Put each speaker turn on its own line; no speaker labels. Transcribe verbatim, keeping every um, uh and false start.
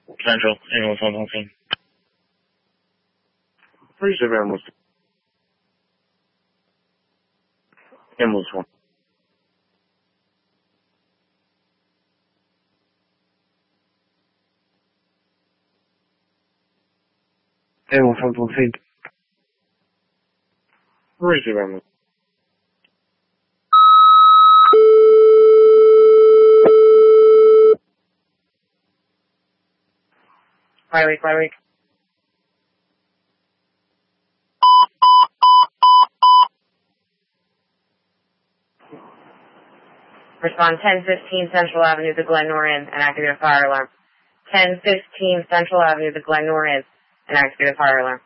Central, ambulance one one scene.
Please have ambulance. Ambulance one. Ambulance one one scene. Please have ambulance.
Fire week, fire week. Respond ten fifteen Central Avenue, the Glenmore Inn, and activate a fire alarm. ten fifteen Central Avenue, the Glenmore Inn, and activate a fire alarm.